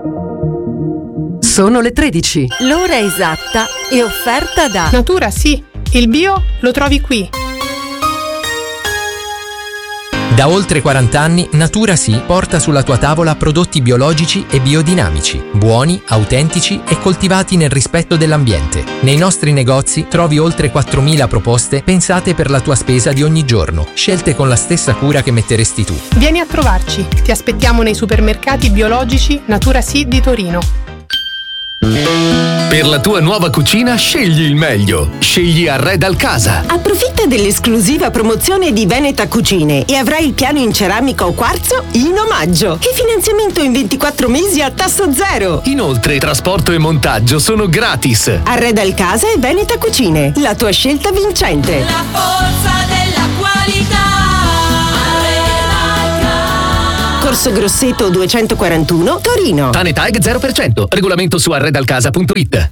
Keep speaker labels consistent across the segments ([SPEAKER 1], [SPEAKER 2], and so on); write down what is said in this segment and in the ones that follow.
[SPEAKER 1] Sono le 13.
[SPEAKER 2] L'ora esatta è offerta da
[SPEAKER 3] Natura Sì, il bio lo trovi qui.
[SPEAKER 4] Da oltre 40 anni Natura Sì porta sulla tua tavola prodotti biologici e biodinamici, buoni, autentici e coltivati nel rispetto dell'ambiente. Nei nostri negozi trovi oltre 4.000 proposte pensate per la tua spesa di ogni giorno, scelte con la stessa cura che metteresti tu.
[SPEAKER 3] Vieni a trovarci, ti aspettiamo nei supermercati biologici Natura Sì di Torino.
[SPEAKER 5] Per la tua nuova cucina scegli il meglio. Scegli Arredal Casa.
[SPEAKER 6] Approfitta dell'esclusiva promozione di Veneta Cucine e avrai il piano in ceramica o quarzo in omaggio e finanziamento in 24 mesi a tasso zero.
[SPEAKER 5] Inoltre trasporto e montaggio sono gratis.
[SPEAKER 6] Arredal Casa e Veneta Cucine, la tua scelta vincente.
[SPEAKER 7] La forza della qualità.
[SPEAKER 6] Corso Grosseto 241, Torino.
[SPEAKER 5] TANETAG 0%. Regolamento su arredalcasa.it.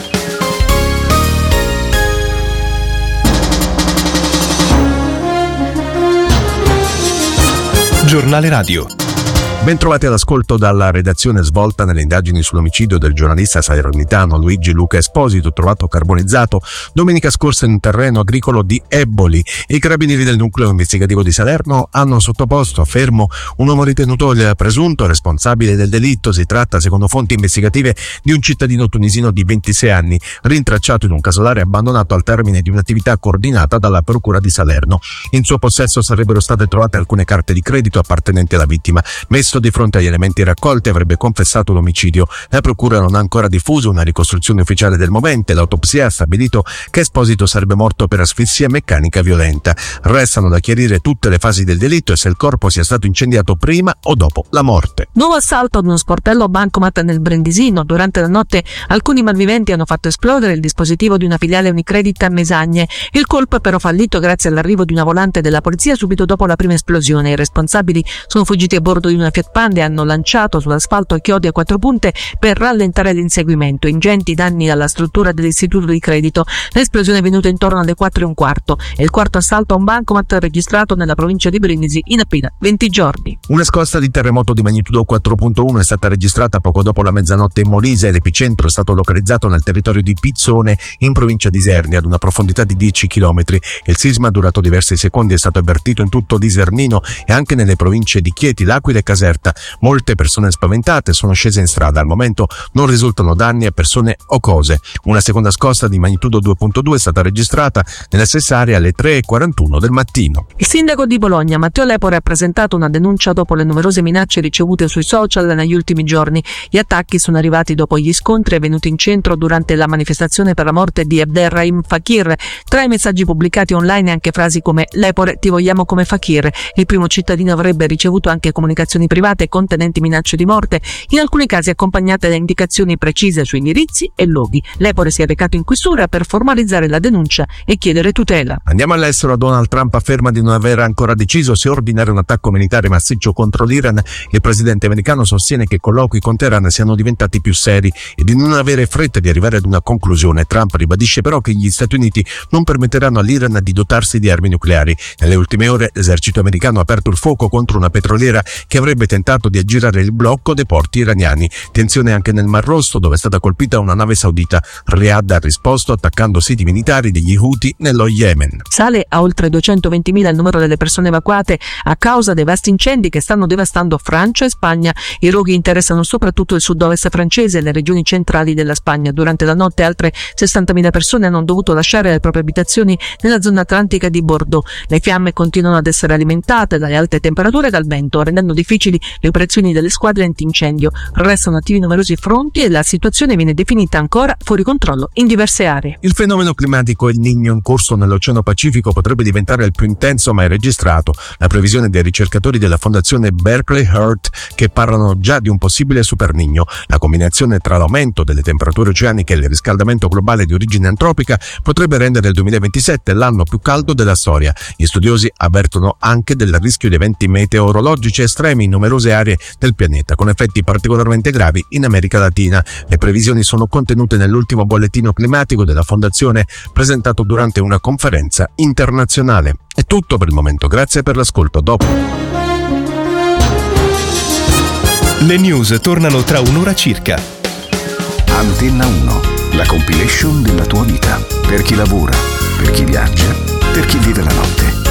[SPEAKER 8] Giornale Radio. Bentrovati all'ascolto dalla redazione svolta nelle indagini sull'omicidio del giornalista salernitano Luigi Luca Esposito, trovato carbonizzato domenica scorsa in un terreno agricolo di Eboli. I carabinieri del nucleo investigativo di Salerno hanno sottoposto a fermo un uomo ritenuto il presunto responsabile del delitto. Si tratta, secondo fonti investigative, di un cittadino tunisino di 26 anni, rintracciato in un casolare abbandonato al termine di un'attività coordinata dalla procura di Salerno. In suo possesso sarebbero state trovate alcune carte di credito appartenenti alla vittima. Messo di fronte agli elementi raccolti, avrebbe confessato l'omicidio. La procura non ha ancora diffuso una ricostruzione ufficiale del movente. L'autopsia ha stabilito che Esposito sarebbe morto per asfissia meccanica violenta. Restano da chiarire tutte le fasi del delitto e se il corpo sia stato incendiato prima o dopo la morte.
[SPEAKER 9] Nuovo assalto ad uno sportello bancomat nel Brindisino. Durante la notte alcuni malviventi hanno fatto esplodere il dispositivo di una filiale Unicredit a Mesagne. Il colpo è però fallito grazie all'arrivo di una volante della polizia subito dopo la prima esplosione. I responsabili sono fuggiti a bordo di una Fiat Panda e hanno lanciato sull'asfalto chiodi a 4 punte per rallentare l'inseguimento. Ingenti danni alla struttura dell'istituto di credito. L'esplosione è venuta intorno alle 4:15. È il quarto assalto a un bancomat registrato nella provincia di Brindisi in appena 20 giorni.
[SPEAKER 8] Una scossa di terremoto di magnitudo 4.1 è stata registrata poco dopo la mezzanotte in Molise. L'epicentro è stato localizzato nel territorio di Pizzone, in provincia di Isernia, ad una profondità di 10 km. Il sisma, durato diversi secondi, è stato avvertito in tutto l'Isernino e anche nelle province di Chieti, L'Aquila e Caserta. Molte persone spaventate sono scese in strada. Al momento non risultano danni a persone o cose. Una seconda scossa di magnitudo 2.2 è stata registrata nella stessa area alle 3:41 del mattino.
[SPEAKER 9] Il sindaco di Bologna, Matteo Lepore, ha presentato una denuncia dopo le numerose minacce ricevute sui social negli ultimi giorni. Gli attacchi sono arrivati dopo gli scontri avvenuti in centro durante la manifestazione per la morte di Abderrahim Fakir. Tra i messaggi pubblicati online anche frasi come "Lepore, ti vogliamo come Fakir". Il primo cittadino avrebbe ricevuto anche comunicazioni private contenenti minacce di morte, in alcuni casi accompagnate da indicazioni precise su indirizzi e luoghi. Lepore si è recato in questura per formalizzare la denuncia e chiedere tutela.
[SPEAKER 8] Andiamo all'estero. Donald Trump afferma di non aver ancora deciso se ordinare un attacco militare massiccio contro l'Iran. Il presidente americano sostiene che i colloqui con Teheran siano diventati più seri e di non avere fretta di arrivare ad una conclusione. Trump ribadisce però che gli Stati Uniti non permetteranno all'Iran di dotarsi di armi nucleari. Nelle ultime ore l'esercito americano ha aperto il fuoco contro una petroliera che avrebbe tentato di aggirare il blocco dei porti iraniani. Tensione anche nel Mar Rosso, dove è stata colpita una nave saudita. Riyadh ha risposto attaccando siti militari degli Houthi nello Yemen.
[SPEAKER 9] Sale a oltre 220.000 il numero delle persone evacuate a causa dei vasti incendi che stanno devastando Francia e Spagna. I roghi interessano soprattutto il sud-ovest francese e le regioni centrali della Spagna. Durante la notte altre 60.000 persone hanno dovuto lasciare le proprie abitazioni nella zona atlantica di Bordeaux. Le fiamme continuano ad essere alimentate dalle alte temperature e dal vento, rendendo difficili le operazioni delle squadre antincendio. Restano attivi numerosi fronti e la situazione viene definita ancora fuori controllo in diverse aree.
[SPEAKER 8] Il fenomeno climatico El Niño in corso nell'Oceano Pacifico potrebbe diventare il più intenso mai registrato. La previsione dei ricercatori della fondazione Berkeley Heart che parlano già di un possibile Super Niño. La combinazione tra l'aumento delle temperature oceaniche e il riscaldamento globale di origine antropica potrebbe rendere il 2027 l'anno più caldo della storia. Gli studiosi avvertono anche del rischio di eventi meteorologici estremi in numerose aree del pianeta, con effetti particolarmente gravi in America Latina. Le previsioni sono contenute nell'ultimo bollettino climatico della Fondazione presentato durante una conferenza internazionale. È tutto per il momento, grazie per l'ascolto. Dopo.
[SPEAKER 10] Le news tornano tra un'ora circa.
[SPEAKER 11] Antenna 1, la compilation della tua vita. Per chi lavora, per chi viaggia, per chi vive la notte.